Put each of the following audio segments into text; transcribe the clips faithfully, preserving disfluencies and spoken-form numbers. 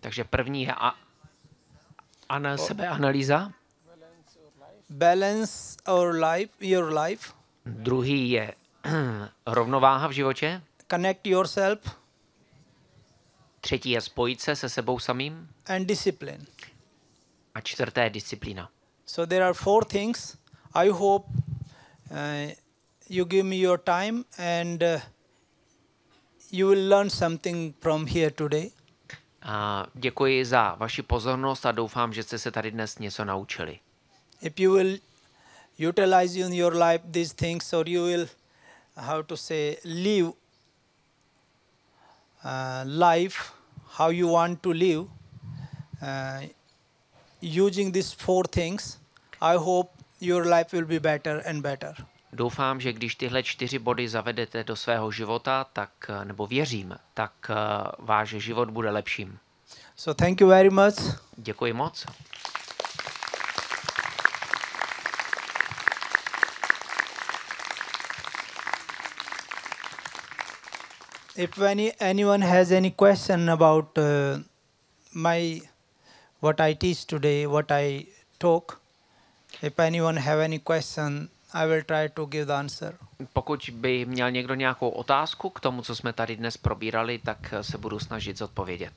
Takže první je a, ana, sebeanalýza. Balance our life, your life. Druhý je rovnováha v životě. Connect yourself. Třetí je spojit se se sebou samým. And discipline. A čtvrté je disciplína. So there are four things. I hope uh, you give me your time and uh, you will learn something from here today. A děkuji za vaši pozornost a doufám, že jste se tady dnes něco naučili. If you will utilize in your life these things, or you will, how to say, live uh, life how you want to live, uh, using these four things, I hope your life will be better and better. Doufám, že když tyhle čtyři body zavedete do svého života, tak, nebo věřím, tak uh, váš život bude lepším. So thank you very much. Děkuji moc. If any, anyone has any question about uh, my what I teach today, what I talk, if anyone have any question, I will try to give the answer. Pokud by měl někdo nějakou otázku k tomu, co jsme tady dnes probírali, tak se budu snažit zodpovědět.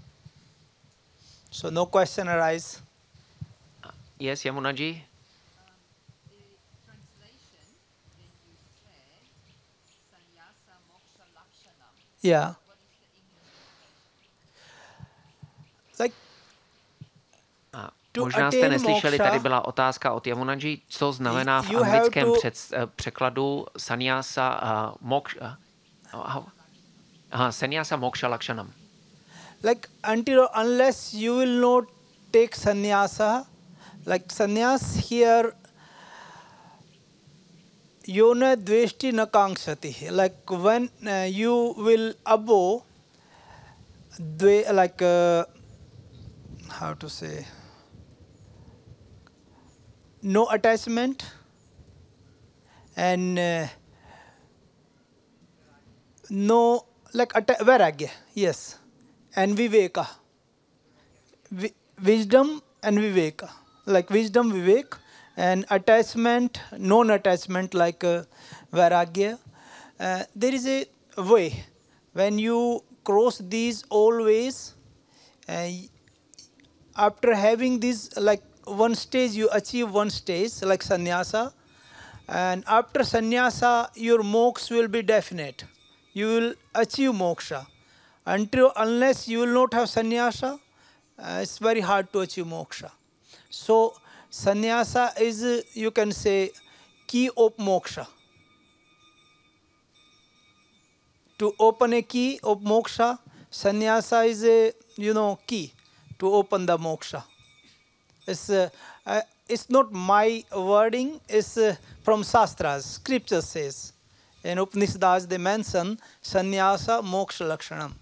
So no question arise. Yes, Yamunaji? Yeah. Like A možná jste neslyšeli, tady byla otázka od Yamunaji, co znamená v anglickém před, překladu sannyasa uh, moksha, uh, uh, sannyasa moksha lakshanam. Like until unless you will not take sannyasa, like sannyas here, yona dveshti na kankshati. Like when uh, you will above, dve, like uh, how to say, no attachment and uh, no like atta- vairagya, yes. And viveka, Vi- wisdom and viveka, like wisdom, vivek, and attachment, non-attachment, like uh, vairagya. Uh, there is a way when you cross these all ways. Uh, after having this, like one stage, you achieve one stage, like sannyasa, and after sannyasa, your moksha will be definite. You will achieve moksha. Until unless you will not have sannyasa, uh, it's very hard to achieve moksha. So sannyasa is, uh, you can say, key of moksha. To open a key of moksha, sannyasa is a, you know, key to open the moksha. It's uh, uh, it's not my wording. It's uh, from Shastras. Scripture says in Upanishads they mention sannyasa moksha lakshanam.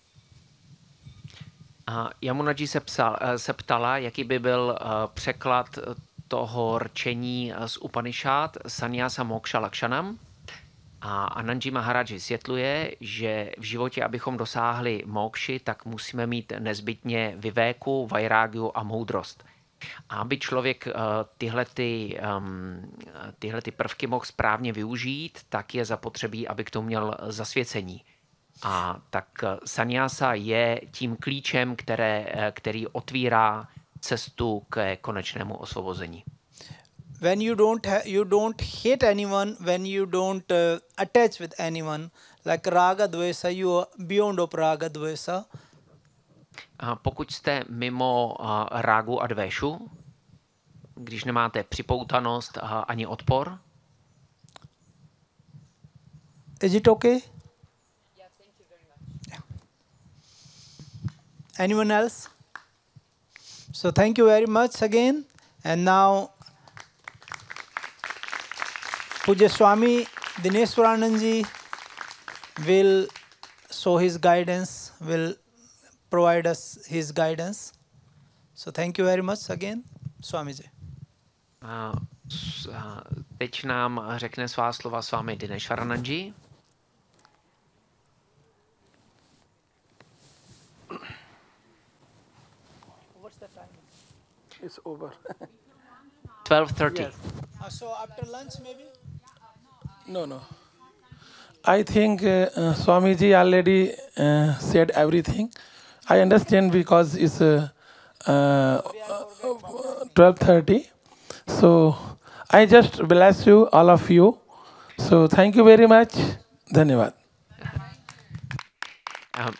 Yamunaji se, psal, se ptala, jaký by byl uh, překlad toho rčení z Upanishad sannyasa moksha lakshanam. A Anandji Maharaj vysvětluje, že v životě, abychom dosáhli mokši, tak musíme mít nezbytně vivéku, vajrágiu a moudrost. A aby člověk uh, tyhle, ty, um, tyhle ty prvky mohl správně využít, tak je zapotřebí, aby k tomu měl zasvěcení. A tak sannyasa je tím klíčem, které, který otvírá cestu k konečnému osvobození. When you don't ha- you don't hate anyone, when you don't uh, attach with anyone, like raga dvesa, you are beyond of raga dvesa. A pokud jste mimo uh, rágu a dvéšu, když nemáte připoutanost uh, ani odpor. Is it okay? Yeah, thank you very much. Yeah. Anyone else? So thank you very much again. And now Pujya Swami Dineshwaranand will show his guidance, will provide us his guidance. So thank you very much again, Swamiji. Uh, uh, teď nám řekne svá slova Swami Dineshwaranand. What's the time? It's over. twelve thirty. Yes. Uh, so after lunch maybe? No, no. I think uh, uh, Swamiji already uh, said everything. I understand because it's uh, uh, twelve thirty. So I just bless you, all of you. So thank you very much. Dhanyavad. Um,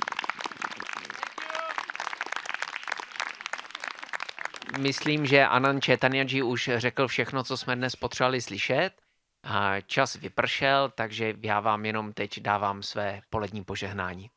Myslím, že Anand Chaitanyaji už řekl všechno, co jsme dnes potřebovali slyšet. A čas vypršel, takže já vám jenom teď dávám své polední požehnání.